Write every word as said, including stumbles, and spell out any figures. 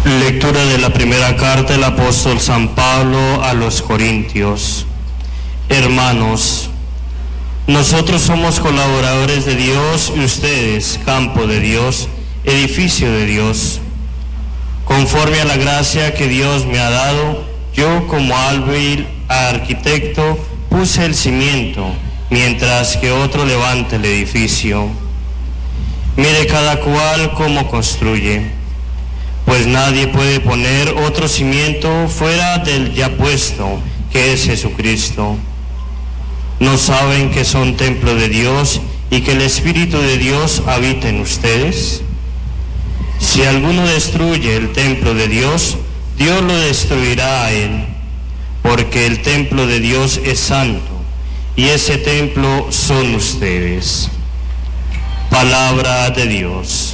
Lectura de la primera carta del apóstol San Pablo a los Corintios. Hermanos, nosotros somos colaboradores de Dios y ustedes, campo de Dios, edificio de Dios. Conforme a la gracia que Dios me ha dado, yo como hábil arquitecto puse el cimiento, mientras que otro levanta el edificio. Mire cada cual cómo construye. Pues nadie puede poner otro cimiento fuera del ya puesto, que es Jesucristo. ¿No saben que son templo de Dios y que el Espíritu de Dios habita en ustedes? Si alguno destruye el templo de Dios, Dios lo destruirá a él, porque el templo de Dios es santo, y ese templo son ustedes. Palabra de Dios.